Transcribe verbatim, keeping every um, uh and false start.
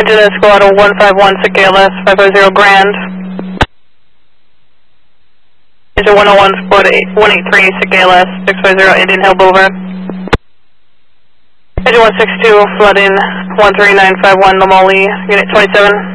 Engine Squad one five one, S I C K L S, five five zero Grand. Engine one oh one, Squad one eight three, S I C K L S, six five zero Indian Hill Boulevard. Engine one six two, flooding one three nine five one, Lomoli, Unit twenty-seven.